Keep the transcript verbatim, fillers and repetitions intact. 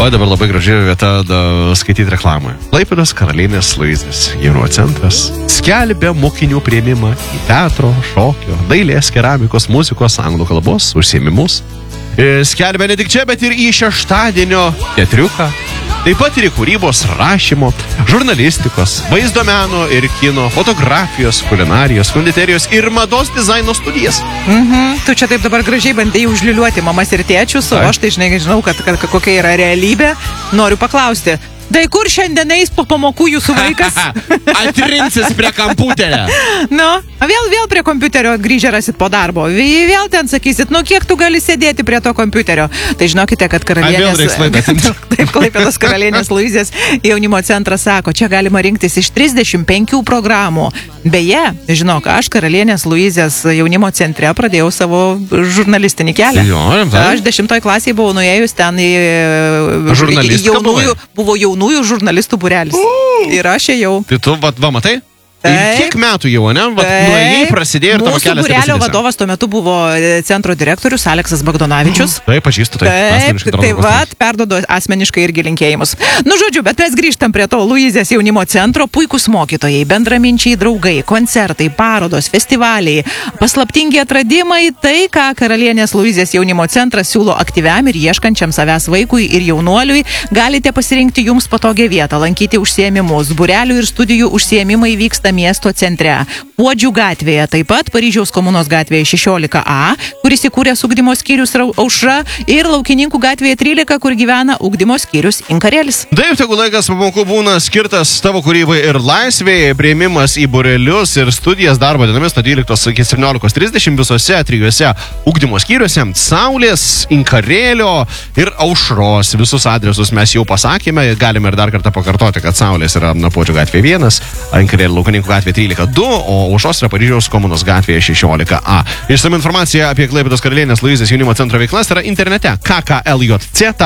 O dabar labai graži vieta da, skaityti reklamą. Klaipėdos karalienės Luizės jaunimo centras skelbia mokinių priėmimą į teatro, šokio, dailės, keramikos, muzikos, anglų kalbos užsiėmimus. Skelbia ne tik čia, bet ir į šeštadienio teatriuką. Taip pat ir į kūrybos rašymo, žurnalistikos, vaizdo meno ir kino, fotografijos, kulinarijos, konditerijos ir mados dizaino studijas. Mhm. Tu čia taip dabar gražiai bandai užliuliuoti mamas ir tėčius, o aš tai žinai, žinau, kad, kad kokia yra realybė. Noriu paklausti. Tai kur šiandien eis po pamokų jūsų vaikas? Atrinsis prie kompiuterio. Nu, vėl, vėl prie kompiuterio grįžę rasit po darbo. Vėl ten sakysit, nu kiek tu gali sėdėti prie to kompiuterio. Tai žinokite, kad karalienės... Taip, Klaipėdos karalienės Luizės jaunimo centras sako, čia galima rinktis iš trisdešimt penkių programų. Beje, žinok, aš karalienės Luizės jaunimo centre pradėjau savo žurnalistinį kelią. Jo, tai. Aš dešimtoj klasėje buvau nuėjus ten į, į jaunųjų, buvo jaunųjų žurnalistų būrelis. Uh! Ir aš ėjau. Tai tu, va, va matai? Taip. Kiek metų jau, ne? Vat, nuėjai, prasidėjo ir tavo kelias. Mūsų būrelio vadovas tuo metu buvo centro direktorius Aleksas Bagdonavičius. Taip, pažįstu, taip. Taip, taip vat, perdodu asmeniškai irgi linkėjimus. Nu, žodžiu, bet mes grįžtam prie to Luizės jaunimo centro. Puikūs mokytojai, bendraminčiai draugai, koncertai, parodos, festivaliai, paslaptingi atradimai. Tai, ką karalienės Luizės jaunimo centras siūlo aktyviam ir ieškančiam savęs vaikui ir jaunuoliui, galite pasirinkti jums patogią vietą, lankyti užsiėmimus. Būrelių ir studijų užsiėmimai vyksta miesto centre. Puodžių gatvėje, taip pat Paryžiaus komunos gatvėje šešiolika A, kuris įkūręs ugdymo skyrius Aušra, ir Laukininkų gatvėje trylika, kur gyvena ugdymo skyrius Inkarėlis. Taip, tegu laikas pamokų būna skirtas tavo kūrybai ir laisvėje, priėmimas į būrelius ir studijas darbo dienomis nuo dvyliktos iki septyniolikos trisdešimt visose trijuose ugdymo skyriuose Saulės, Inkarėlio ir Aušros. Visus adresus mes jau pasakėme, galime ir dar kartą pakartoti, kad Saulės yra na, Puodžių gatvėje vienas, Inkarėlio Laukininkų gatvėje trylika du, o Aušros yra Paryžiaus komunos gatvėje šešiolika A. Išsami informacija apie Klaipėdos karalienės Luizės jaunimo centro veiklas yra internete k k l j c.